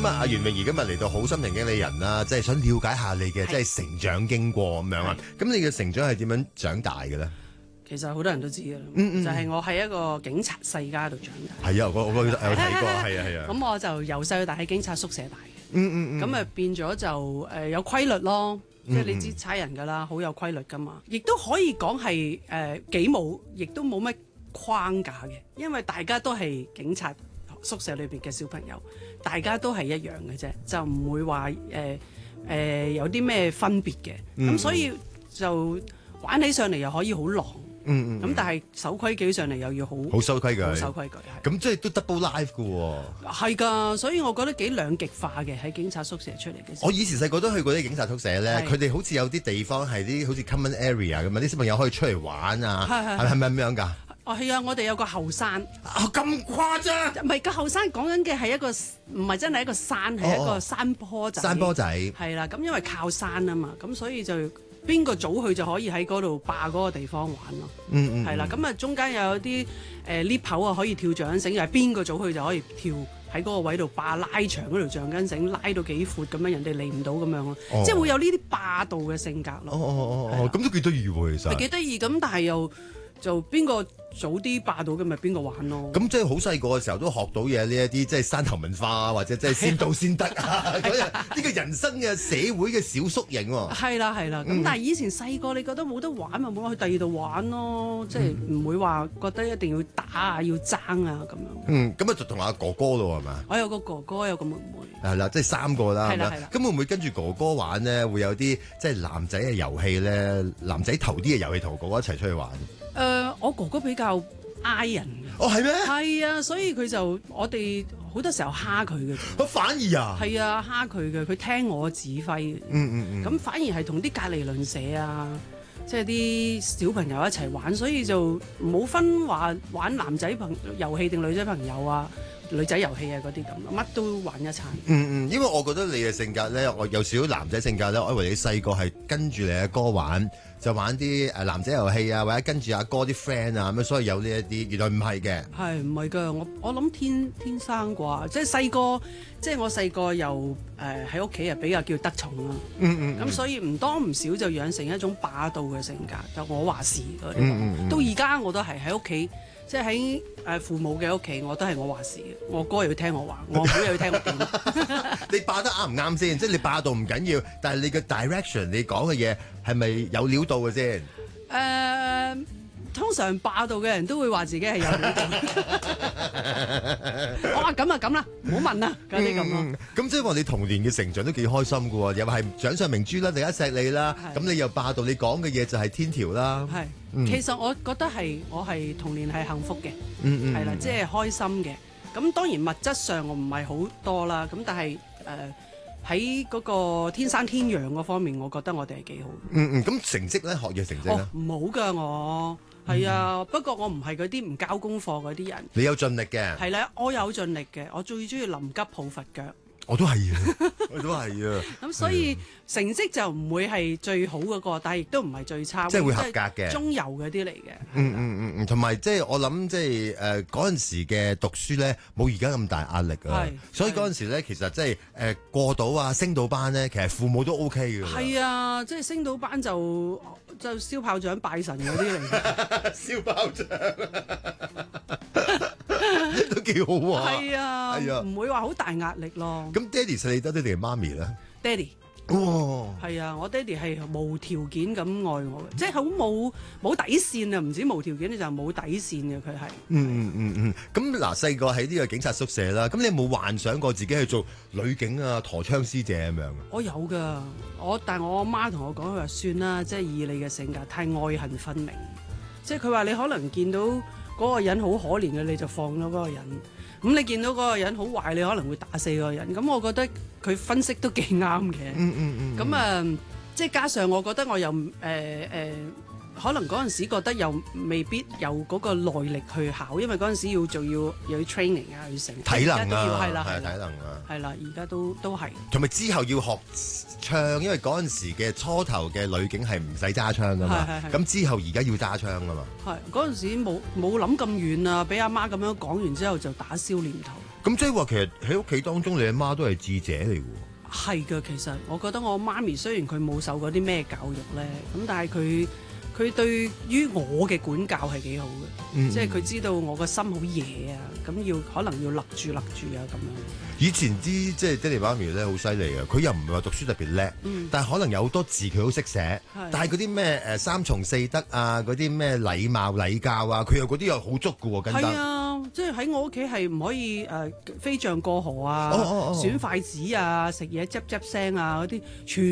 咁啊，阿袁詠儀今日嚟到好心情經理人啦，即係想了解下你嘅即係成長經過咁樣啊。咁你嘅成長係點樣長大嘅咧？ 其實好多人都知嘅，就係我喺一個警察世家度長大。 係啊，我有睇過，係啊。 咁我就由細到大喺警察宿舍大嘅。咁啊變咗就有規律咯，即係你知差人㗎啦，好有規律㗎嘛。亦都可以講係幾冇，亦都冇乜框架嘅，因為大家都係警察宿舍裏邊嘅小朋友，大家都係一樣嘅啫，就唔會話有啲咩分別嘅。咁所以就玩起上嚟又可以好狼。咁但係守規矩上嚟又要好守規矩， 好守規矩係。 咁即係都 double life 㗎喎。 係㗎，所以我覺得幾兩極化嘅喺警察宿舍出嚟嘅時候。 我以前細個都去過啲警察宿舍咧，佢哋好似有啲地方係啲好似 common area 咁啊，啲小朋友可以出嚟玩啊，係咪咁樣㗎？ 哦，係啊，我哋有個後山。 咁誇張？ 唔係個後山講緊嘅係一個唔係真係一個山，係一個山坡仔。 山坡仔。係啦，咁因為靠山啊嘛，咁所以就。邊個早去就可以喺嗰度霸嗰個地方玩咯，係啦，咁啊中間又有啲lift 口啊可以跳橡筋繩，又係邊個早去就可以跳喺嗰個位度霸拉長嗰條橡筋繩，拉到幾闊咁樣，人哋嚟唔到咁樣咯，即係會有呢啲霸道嘅性格咯。 咁都幾得意喎，其實。 係幾得意咁，但係又就邊個早啲霸到嘅咪邊個玩咯。 咁即係好細個嘅時候都學到嘢呢一啲，即係山頭文化啊，或者即係先到先得啊，呢個人生嘅社會嘅小縮影喎。係啦。咁但係以前細個你覺得冇得玩咪冇去第二度玩咯，即係唔會話覺得一定要打啊要爭啊咁樣。 咁啊就同阿哥哥咯係嘛？ 我有個哥哥有個妹妹。 係啦，即係3個啦。 係啦。 咁會唔會跟住哥哥玩咧？會有啲即係男仔嘅遊戲咧，男仔頭啲嘅遊戲同哥哥一齊出去玩？ 我哥哥比較挨人嘅。 係咩？ 係啊，所以佢就我哋好多時候蝦佢嘅。 反而啊？係啊，蝦佢嘅，佢聽我指揮嘅。咁反而係同啲隔離鄰舍啊，即係啲小朋友一齊玩，所以就冇分話玩男仔遊戲定女仔朋友啊。女仔遊戲啊嗰啲咁，乜都玩一餐。 因為我覺得你嘅性格咧，我有少少男仔性格咧，我以為你細個係跟住你阿哥玩，就玩啲男仔遊戲啊，或者跟住阿哥啲 friend 啊咁，所以有呢一啲。原來唔係嘅。係唔係㗎？ 我諗天生啩，即係細個，即係我細個又喺屋企又比較叫得寵啦。咁所以唔多唔少就養成一種霸道嘅性格，就我話事嗰啲。到而家我都係喺屋企。即係喺父母嘅屋企，我都係我話事嘅。我哥又要聽我話，我妹又要聽我點。 你霸得啱唔啱先？即係你霸道唔緊要，但係你嘅 direction，你講嘅嘢係咪有料到嘅先？ 通常霸道嘅人都會話自己係有料到。我話咁啊咁啦，唔好問啦，嗰啲咁咯。 咁即係話你童年嘅成長都幾開心㗎喎，又係掌上明珠啦，第一錫你啦，咁你又霸道，你講嘅嘢就係天條啦。 其實我覺得我係童年係幸福嘅，係啦，即係開心嘅。咁當然物質上我唔係好多啦，咁但係喺嗰個天生天養嗰方面，我覺得我哋係幾好。 咁成績咧，學業成績咧？ 唔好㗎我。係啊，不過我唔係嗰啲唔交功課嗰啲人。 你有盡力嘅。 係啦，我有盡力嘅，我最中意臨急抱佛腳。 我都係啊，我都係啊。 咁所以成績就唔會係最好嗰個，但係亦都唔係最差。 即係會合格嘅。中游嗰啲嚟嘅。 同埋即係我諗，即係嗰陣時嘅讀書咧，冇而家咁大壓力啊。所以嗰陣時咧，其實即係過到啊，升到班咧，其實父母都 OK 嘅。 係啊，即係升到班就燒炮仗拜神嗰啲嚟嘅。 燒炮仗。都幾好喎。 係啊，唔會話好大壓力咯。 咁爹哋細你多啲定係媽咪咧？ 爹哋。係啊，我爹哋係無條件咁愛我嘅，即係好冇底線啊！唔止無條件，你就係冇底線嘅佢係。 咁嗱，細個喺呢個警察宿舍啦，咁你有冇幻想過自己去做女警啊、陀槍師姐咁樣？我有㗎，但係我阿媽同我講，佢話算啦，即係以你嘅性格太愛恨分明，即係佢話你可能見到嗰個人好可憐嘅，你就放咗嗰個人。咁你見到嗰個人好壞，你可能會打死嗰個人。咁我覺得佢分析都幾啱嘅。咁即係加上我覺得我又可能嗰陣時覺得又未必有嗰個耐力去考，因為嗰陣時要 training 啊，要成體能啊， 係啦， 體能啊， 係啦，而家都係。同埋之後要學槍，因為嗰陣時嘅初頭嘅女警係唔使揸槍噶嘛，咁之後而家要揸槍噶嘛。 係嗰陣時冇諗咁遠啊，俾阿媽咁樣講完之後就打消念頭。 咁即係話其實喺屋企當中，你阿媽都係智者嚟喎。 係㗎，其實我覺得我媽咪雖然佢冇受過啲咩教育咧，咁但係佢對於我嘅管教係幾好嘅，即係佢知道我個心好野啊，咁可能要勒住啊咁樣。 以前啲即係爹哋媽咪咧好犀利嘅，佢又唔係話讀書特別叻，但係可能有好多字佢都識寫，但係嗰啲咩三從四德啊，嗰啲咩禮貌禮教啊，佢又嗰啲又好足㗎喎，跟得。係啊，即係喺我屋企係唔可以飛象過河啊，選筷子啊，食嘢嗒嗒聲啊嗰啲全